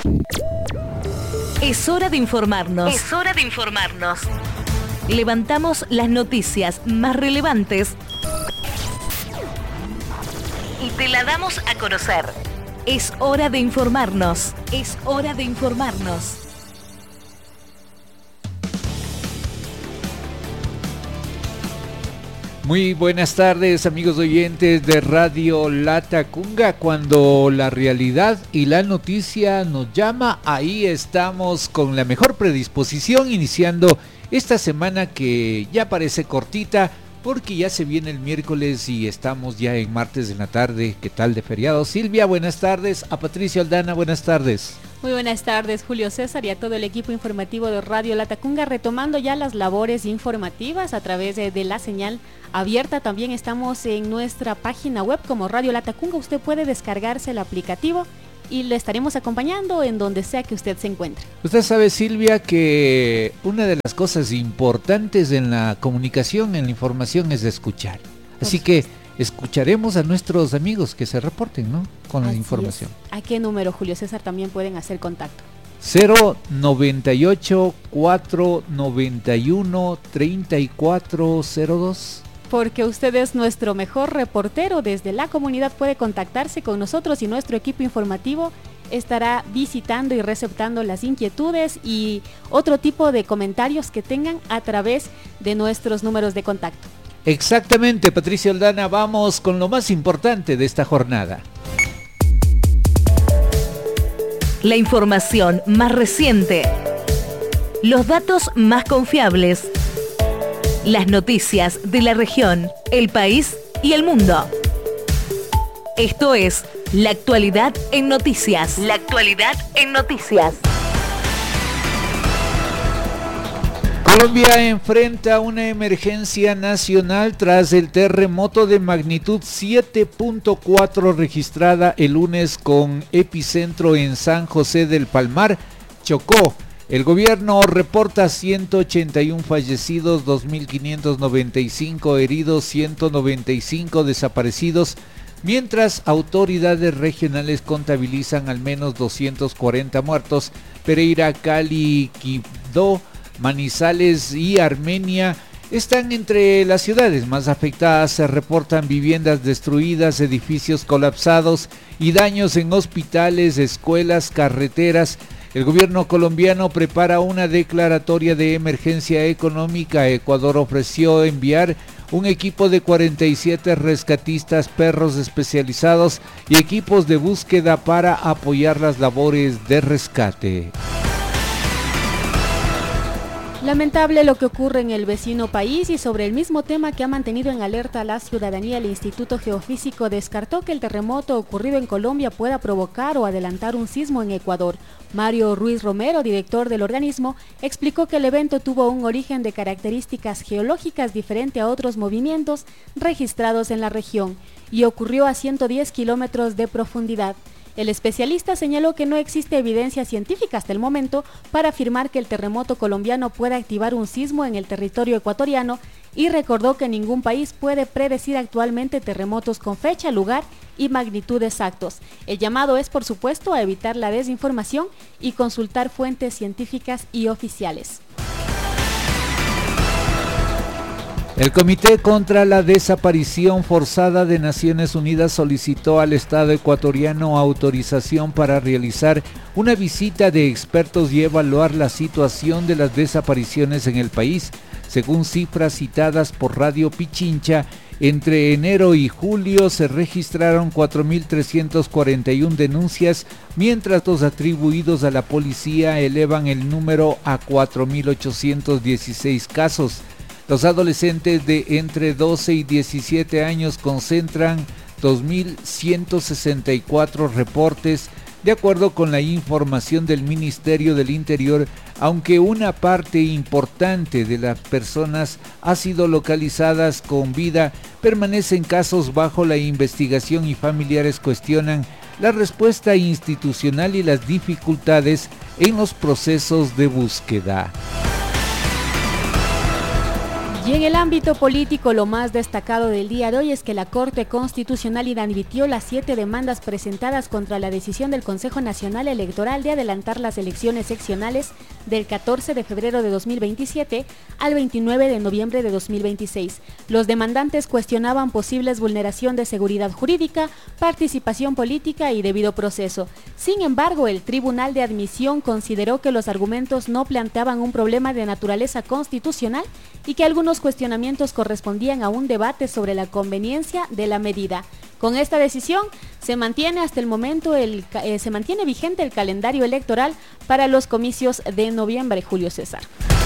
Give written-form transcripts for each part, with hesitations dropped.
Es hora de informarnos. Es hora de informarnos. Levantamos las noticias más relevantes y te la damos a conocer. Es hora de informarnos. Es hora de informarnos. Muy buenas tardes, amigos oyentes de Radio Latacunga. Cuando la realidad y la noticia nos llama, ahí estamos con la mejor predisposición, iniciando esta semana que ya parece cortita, porque ya se viene el miércoles y estamos ya en martes de la tarde. ¿Qué tal de feriado? Silvia, buenas tardes. A Patricio Aldana, buenas tardes. Muy buenas tardes, Julio César, y a todo el equipo informativo de Radio Latacunga, retomando ya las labores informativas a través de la señal abierta. También estamos en nuestra página web como Radio Latacunga. Usted puede descargarse el aplicativo y le estaremos acompañando en donde sea que usted se encuentre. Usted sabe, Silvia, que una de las cosas importantes en la comunicación, en la información, es escuchar. Así que escucharemos a nuestros amigos que se reporten, ¿no?, con la información. ¿A qué número, Julio César, también pueden hacer contacto? 098 491 3402. Porque usted es nuestro mejor reportero. Desde la comunidad puede contactarse con nosotros y nuestro equipo informativo estará visitando y receptando las inquietudes y otro tipo de comentarios que tengan a través de nuestros números de contacto. Exactamente, Patricia Aldana, vamos con lo más importante de esta jornada. La información más reciente, los datos más confiables, las noticias de la región, el país y el mundo. Esto es La Actualidad en Noticias. La Actualidad en Noticias. Colombia enfrenta una emergencia nacional tras el terremoto de magnitud 7.4 registrada el lunes con epicentro en San José del Palmar, Chocó. El gobierno reporta 181 fallecidos, 2.595 heridos, 195 desaparecidos, mientras autoridades regionales contabilizan al menos 240 muertos. Pereira, Cali, Quibdó, Manizales y Armenia están entre las ciudades más afectadas. Se reportan viviendas destruidas, edificios colapsados y daños en hospitales, escuelas, carreteras. El gobierno colombiano prepara una declaratoria de emergencia económica. Ecuador ofreció enviar un equipo de 47 rescatistas, perros especializados y equipos de búsqueda para apoyar las labores de rescate. Lamentable lo que ocurre en el vecino país, y sobre el mismo tema que ha mantenido en alerta a la ciudadanía, el Instituto Geofísico descartó que el terremoto ocurrido en Colombia pueda provocar o adelantar un sismo en Ecuador. Mario Ruiz Romero, director del organismo, explicó que el evento tuvo un origen de características geológicas diferente a otros movimientos registrados en la región y ocurrió a 110 kilómetros de profundidad. El especialista señaló que no existe evidencia científica hasta el momento para afirmar que el terremoto colombiano pueda activar un sismo en el territorio ecuatoriano y recordó que ningún país puede predecir actualmente terremotos con fecha, lugar y magnitud exactos. El llamado es, por supuesto, a evitar la desinformación y consultar fuentes científicas y oficiales. El Comité contra la Desaparición Forzada de Naciones Unidas solicitó al Estado ecuatoriano autorización para realizar una visita de expertos y evaluar la situación de las desapariciones en el país. Según cifras citadas por Radio Pichincha, entre enero y julio se registraron 4.341 denuncias, mientras los atribuidos a la policía elevan el número a 4.816 casos. Los adolescentes de entre 12 y 17 años concentran 2.164 reportes, de acuerdo con la información del Ministerio del Interior, aunque una parte importante de las personas ha sido localizadas con vida, permanecen casos bajo la investigación y familiares cuestionan la respuesta institucional y las dificultades en los procesos de búsqueda. Y en el ámbito político, lo más destacado del día de hoy es que la Corte Constitucional inadmitió las 7 demandas presentadas contra la decisión del Consejo Nacional Electoral de adelantar las elecciones seccionales del 14 de febrero de 2027 al 29 de noviembre de 2026. Los demandantes cuestionaban posibles vulneración de seguridad jurídica, participación política y debido proceso. Sin embargo, el Tribunal de Admisión consideró que los argumentos no planteaban un problema de naturaleza constitucional y que algunos cuestionamientos correspondían a un debate sobre la conveniencia de la medida. Con esta decisión se mantiene hasta el momento se mantiene vigente el calendario electoral para los comicios de noviembre, Julio César.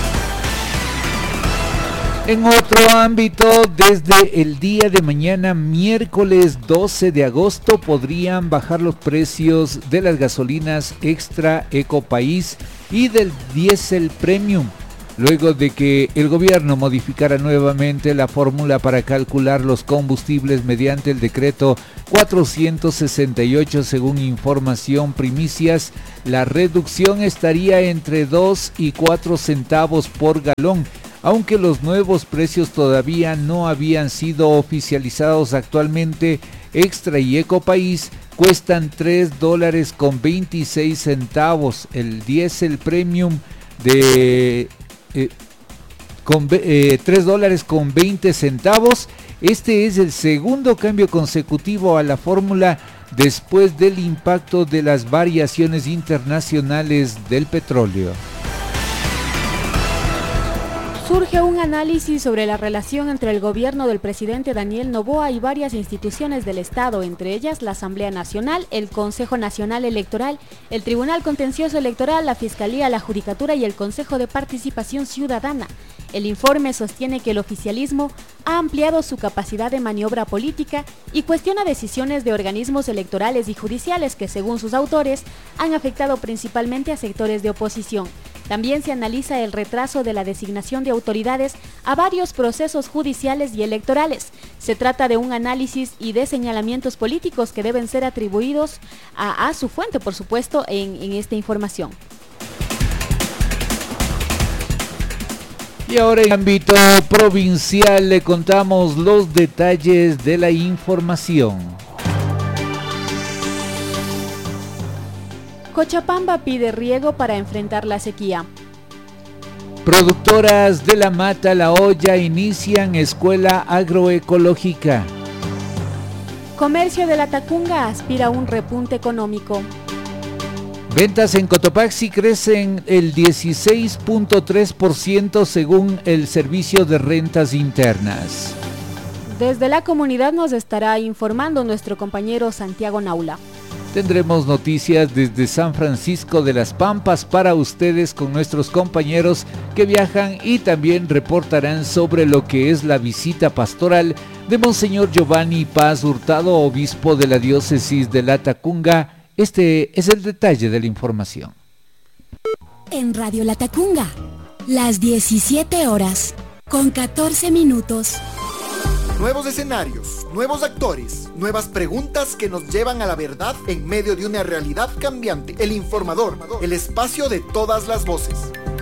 En otro ámbito, desde el día de mañana, miércoles 12 de agosto, podrían bajar los precios de las gasolinas Extra Ecopaís y del diésel Premium, luego de que el gobierno modificara nuevamente la fórmula para calcular los combustibles mediante el decreto 468. Según información primicias, la reducción estaría entre 2 y 4 centavos por galón, aunque los nuevos precios todavía no habían sido oficializados. Actualmente, Extra y Ecopaís cuestan $3.26, el diésel Premium de $3.20. Este es el segundo cambio consecutivo a la fórmula después del impacto de las variaciones internacionales del petróleo. Surge un análisis sobre la relación entre el gobierno del presidente Daniel Noboa y varias instituciones del Estado, entre ellas la Asamblea Nacional, el Consejo Nacional Electoral, el Tribunal Contencioso Electoral, la Fiscalía, la Judicatura y el Consejo de Participación Ciudadana. El informe sostiene que el oficialismo ha ampliado su capacidad de maniobra política y cuestiona decisiones de organismos electorales y judiciales que, según sus autores, han afectado principalmente a sectores de oposición. También se analiza el retraso de la designación de autoridades a varios procesos judiciales y electorales. Se trata de un análisis y de señalamientos políticos que deben ser atribuidos a su fuente, por supuesto, en esta información. Y ahora en ámbito provincial le contamos los detalles de la información. Cochabamba pide riego para enfrentar la sequía. Productoras de la Mata La Olla inician escuela agroecológica. Comercio de la Tacunga aspira a un repunte económico. Ventas en Cotopaxi crecen el 16.3% según el Servicio de Rentas Internas. Desde la comunidad nos estará informando nuestro compañero Santiago Naula. Tendremos noticias desde San Francisco de las Pampas para ustedes con nuestros compañeros que viajan y también reportarán sobre lo que es la visita pastoral de Monseñor Giovanni Paz Hurtado, obispo de la diócesis de La Tacunga. Este es el detalle de la información. En Radio La Tacunga, las 17 horas, con 14 minutos. Nuevos escenarios, nuevos actores, nuevas preguntas que nos llevan a la verdad en medio de una realidad cambiante. El Informador, el espacio de todas las voces.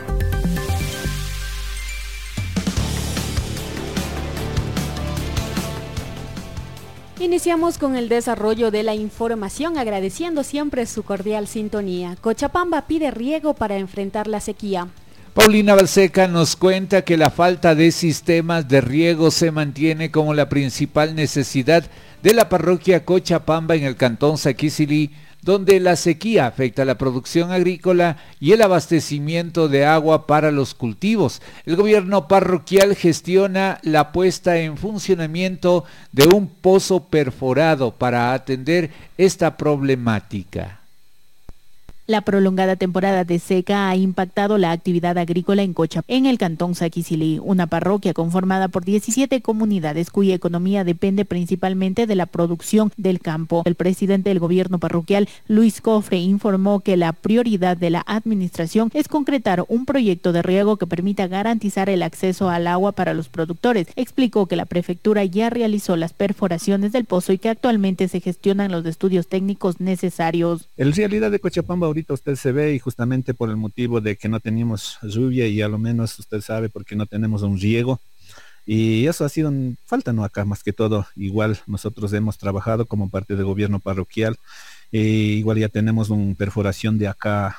Iniciamos con el desarrollo de la información, agradeciendo siempre su cordial sintonía. Cochabamba pide riego para enfrentar la sequía. Paulina Balseca nos cuenta que la falta de sistemas de riego se mantiene como la principal necesidad de la parroquia Cochabamba en el cantón Saquicilí, donde la sequía afecta la producción agrícola y el abastecimiento de agua para los cultivos. El gobierno parroquial gestiona la puesta en funcionamiento de un pozo perforado para atender esta problemática. La prolongada temporada de seca ha impactado la actividad agrícola en Cochabamba, en el cantón Saquicilí, una parroquia conformada por 17 comunidades cuya economía depende principalmente de la producción del campo. El presidente del gobierno parroquial, Luis Cofre, informó que la prioridad de la administración es concretar un proyecto de riego que permita garantizar el acceso al agua para los productores. Explicó que la prefectura ya realizó las perforaciones del pozo y que actualmente se gestionan los estudios técnicos necesarios. En realidad de Cochabamba ahorita usted se ve, y justamente por el motivo de que no teníamos lluvia y a lo menos usted sabe porque no tenemos un riego, Y eso ha sido falta, ¿no? Acá más que todo, igual nosotros hemos trabajado como parte de gobierno parroquial, igual ya tenemos una perforación de acá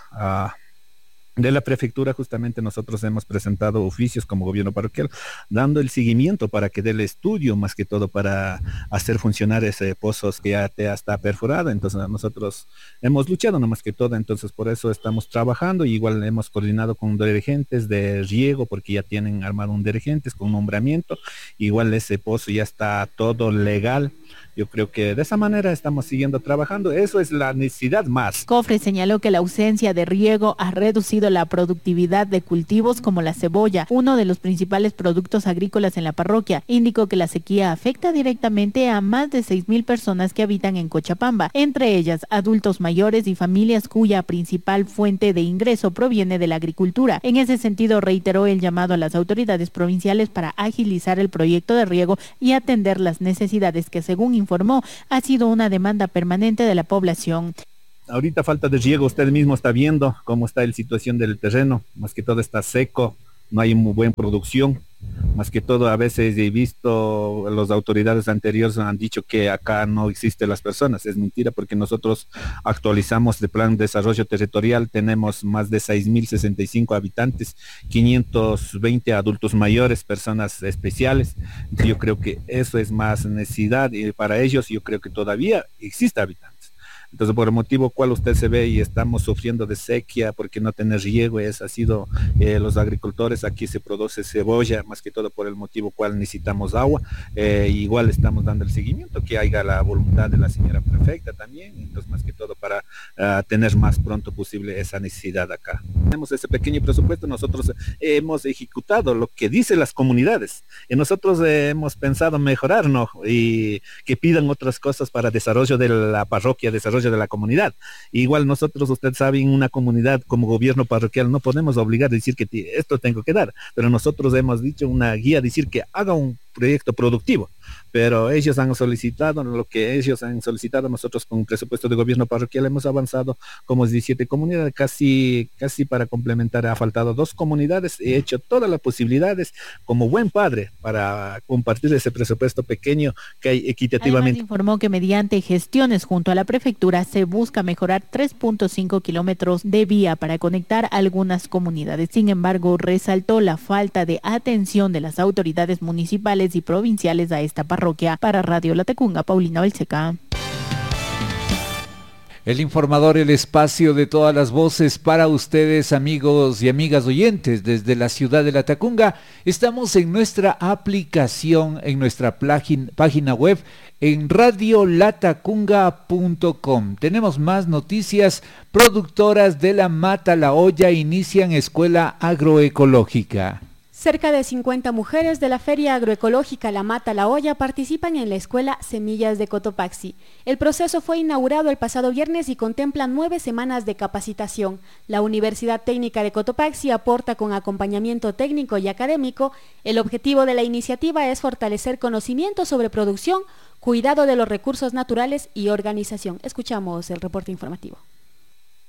de la prefectura. Justamente nosotros hemos presentado oficios como gobierno parroquial, dando el seguimiento para que dé el estudio, más que todo para hacer funcionar ese pozo que ya está perforado. Entonces nosotros hemos luchado, no más que todo, entonces por eso estamos trabajando. Y igual hemos coordinado con dirigentes de riego, porque ya tienen armado un dirigentes con nombramiento. Igual ese pozo ya está todo legal. Yo creo que de esa manera estamos siguiendo trabajando. Eso es la necesidad más. Cofre señaló que la ausencia de riego ha reducido la productividad de cultivos como la cebolla, uno de los principales productos agrícolas en la parroquia. Indicó que la sequía afecta directamente a más de 6,000 personas que habitan en Cochabamba, entre ellas adultos mayores y familias cuya principal fuente de ingreso proviene de la agricultura. En ese sentido, reiteró el llamado a las autoridades provinciales para agilizar el proyecto de riego y atender las necesidades que, según informó, ha sido una demanda permanente de la población. Ahorita falta de riego, usted mismo está viendo cómo está la situación del terreno, más que todo está seco, no hay muy buena producción, más que todo a veces he visto, las autoridades anteriores han dicho que acá no existen las personas. Es mentira, porque nosotros actualizamos el plan de desarrollo territorial, tenemos más de 6,065 habitantes, 520 adultos mayores, personas especiales. Yo creo que eso es más necesidad, y para ellos yo creo que todavía existe habitantes. Entonces, por el motivo cual usted se ve y estamos sufriendo de sequía porque no tener riego, ha sido los agricultores. Aquí se produce cebolla, más que todo por el motivo cual necesitamos agua. Igual estamos dando el seguimiento, que haya la voluntad de la señora prefecta también, entonces más que todo para tener más pronto posible esa necesidad acá. Tenemos ese pequeño presupuesto, nosotros hemos ejecutado lo que dicen las comunidades, y nosotros hemos pensado mejorar, ¿no? Y que pidan otras cosas para desarrollo de la parroquia, desarrollo de la comunidad. Igual nosotros, usted sabe, en una comunidad como gobierno parroquial no podemos obligar a decir que esto tengo que dar, pero nosotros hemos dicho una guía, decir que haga un proyecto productivo, pero ellos han solicitado lo que ellos han solicitado. Nosotros con presupuesto de gobierno parroquial hemos avanzado como 17 comunidades, casi para complementar. Ha faltado 2 comunidades, he hecho todas las posibilidades como buen padre para compartir ese presupuesto pequeño que hay equitativamente. Además, informó que mediante gestiones junto a la prefectura se busca mejorar 3.5 kilómetros de vía para conectar algunas comunidades. Sin embargo, resaltó la falta de atención de las autoridades municipales y provinciales a esta parroquia. Para Radio Latacunga, Paulina Belseca. El informador, el espacio de todas las voces para ustedes, amigos y amigas oyentes desde la ciudad de Latacunga. Estamos en nuestra aplicación, en nuestra página web, en radiolatacunga.com. Tenemos más noticias. Productoras de la Mata La Olla inician escuela agroecológica. Cerca de 50 mujeres de la Feria Agroecológica La Mata La Olla participan en la escuela Semillas de Cotopaxi. El proceso fue inaugurado el pasado viernes y contempla 9 semanas de capacitación. La Universidad Técnica de Cotopaxi aporta con acompañamiento técnico y académico. El objetivo de la iniciativa es fortalecer conocimientos sobre producción, cuidado de los recursos naturales y organización. Escuchamos el reporte informativo.